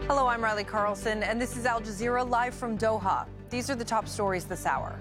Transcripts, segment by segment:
Hello, I'm Riley Carlson, and this is Al Jazeera live from Doha. These are the top stories this hour.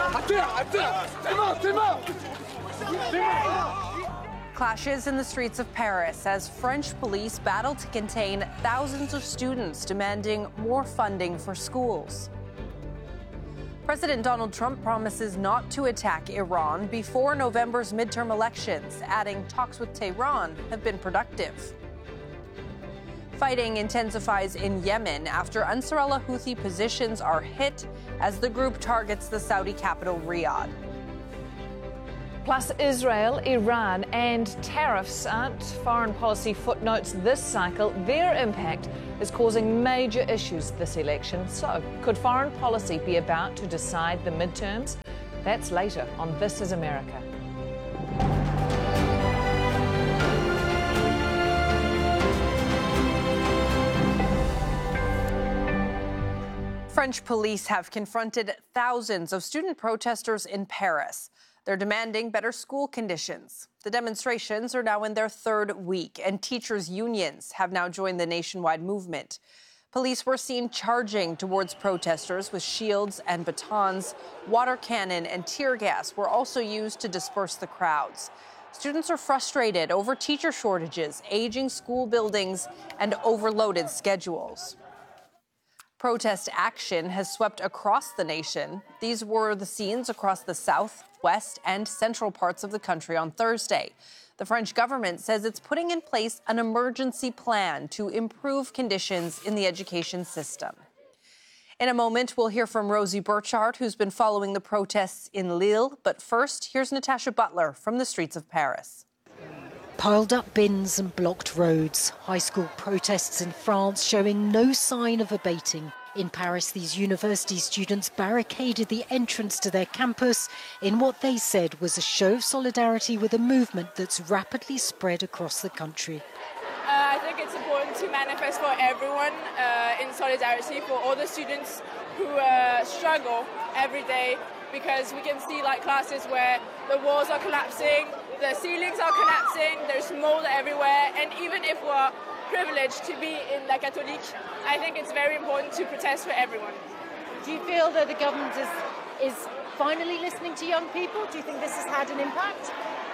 Clashes in the streets of Paris as French police battle to contain thousands of students demanding more funding for schools. President Donald Trump promises not to attack Iran before November's midterm elections, adding talks with Tehran have been productive. Fighting intensifies in Yemen after Ansar al-Houthi positions are hit as the group targets the Saudi capital, Riyadh. Plus, Israel, Iran and tariffs aren't foreign policy footnotes this cycle. Their impact is causing major issues this election. So, could foreign policy be about to decide the midterms? That's later on This Is America. French police have confronted thousands of student protesters in Paris. They're demanding better school conditions. The demonstrations are now in their third week, and teachers' unions have now joined the nationwide movement. Police were seen charging towards protesters with shields and batons. Water cannon and tear gas were also used to disperse the crowds. Students are frustrated over teacher shortages, aging school buildings, and overloaded schedules. Protest action has swept across the nation. These were the scenes across the south, west, and central parts of the country on Thursday. The French government says it's putting in place an emergency plan to improve conditions in the education system. In a moment, we'll hear from Rosie Burchard, who's been following the protests in Lille. But first, here's Natasha Butler from the streets of Paris. Piled up bins and blocked roads. High school protests in France showing no sign of abating. In Paris, these university students barricaded the entrance to their campus in what they said was a show of solidarity with a movement that's rapidly spread across the country. I think it's important to manifest for everyone in solidarity for all the students who struggle every day, because we can see like classes where the walls are collapsing, the ceilings are collapsing, there's mold everywhere, and even if we're privileged to be in La Catholique, I think it's very important to protest for everyone. Do you feel that the government is finally listening to young people? Do you think this has had an impact?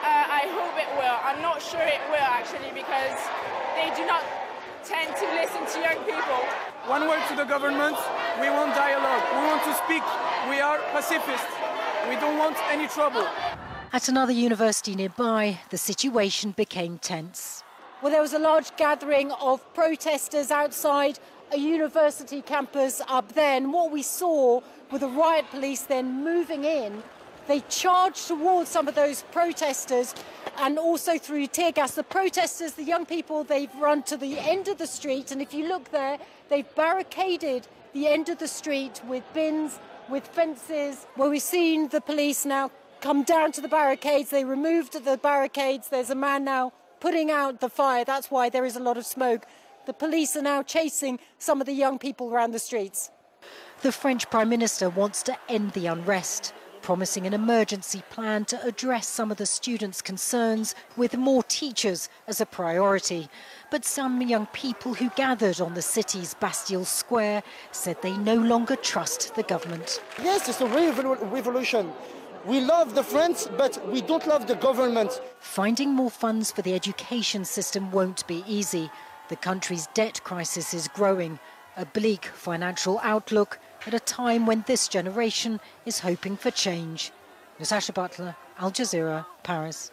I hope it will. I'm not sure it will actually, because they do not tend to listen to young people. One word to the government: we want dialogue, we want to speak, we are pacifists, we don't want any trouble. At another university nearby, the situation became tense. Well, there was a large gathering of protesters outside a university campus up there, and what we saw with the riot police then moving in, they charged towards some of those protesters and also through tear gas. The protesters, the young people, they've run to the end of the street, and if you look there, they've barricaded the end of the street with bins, with fences. Well, we've seen the police now come down to the barricades. They removed the barricades. There's a man now putting out the fire. That's why there is a lot of smoke. The police are now chasing some of the young people around the streets. The French Prime Minister wants to end the unrest, promising an emergency plan to address some of the students' concerns with more teachers as a priority. But some young people who gathered on the city's Bastille Square said they no longer trust the government. Yes, it's a real revolution. We love the French, but we don't love the government. Finding more funds for the education system won't be easy. The country's debt crisis is growing, a bleak financial outlook at a time when this generation is hoping for change. Natasha Butler, Al Jazeera, Paris.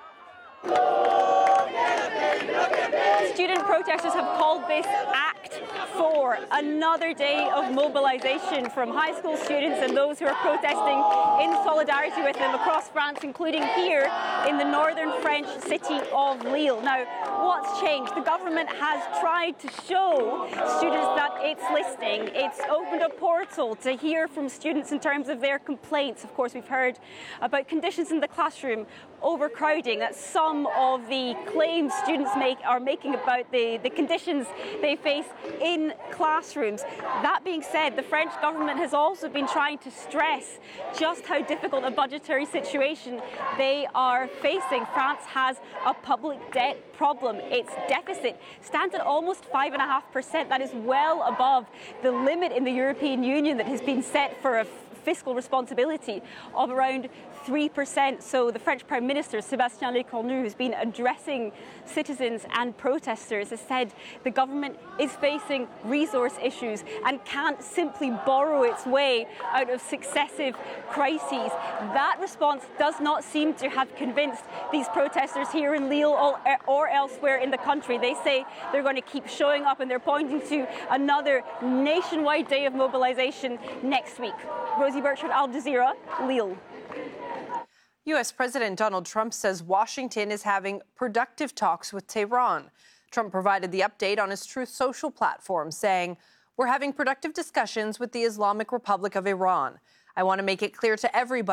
Student protesters have called this Act 4 another day of mobilisation from high school students and those who are protesting in solidarity with them across France, including here in the northern French city of Lille. Now, what's changed? The government has tried to show students that it's listening. It's opened a portal to hear from students in terms of their complaints. Of course, we've heard about conditions in the classroom, overcrowding that some of the claims students are making about the conditions they face in classrooms. That being said, the French government has also been trying to stress just how difficult a budgetary situation they are facing. France has a public debt problem. Its deficit stands at almost 5.5%. That is well above the limit in the European Union that has been set for a fiscal responsibility of around 3%. So the French Prime Minister, Sébastien Lecornu, who's been addressing citizens and protesters, has said the government is facing resource issues and can't simply borrow its way out of successive crises. That response does not seem to have convinced these protesters here in Lille or elsewhere in the country. They say they're going to keep showing up, and they're pointing to another nationwide day of mobilization next week. Rosie Burchard, Al Jazeera, Lille. U.S. President Donald Trump says Washington is having productive talks with Tehran. Trump provided the update on his Truth Social platform, saying, "We're having productive discussions with the Islamic Republic of Iran. I want to make it clear to everybody